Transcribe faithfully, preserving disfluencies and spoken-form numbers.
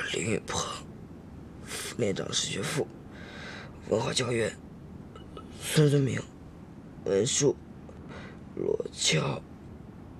林允鹏，副连长史学富，文化教员孙尊明，文书罗俏。